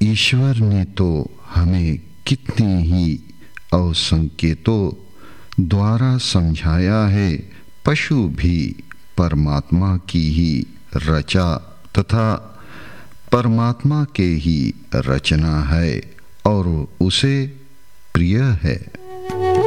ईश्वर ने तो हमें कितने ही अवसंकेतों द्वारा समझाया है। पशु भी परमात्मा की ही रचा तथा परमात्मा के ही रचना है और उसे प्रिय है।